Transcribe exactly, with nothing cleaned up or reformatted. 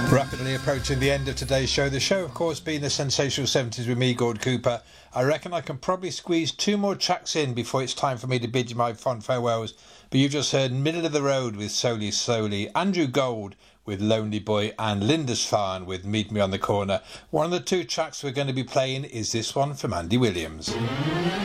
Rapidly approaching the end of today's show. The show, of course, being the sensational seventies with me, Gord Cooper. I reckon I can probably squeeze two more tracks in before it's time for me to bid you my fond farewells. But you've just heard Middle of the Road with Slowly Slowly, Andrew Gold with Lonely Boy, and Lindisfarne with Meet Me on the Corner. One of the two tracks we're going to be playing is this one from Andy Williams.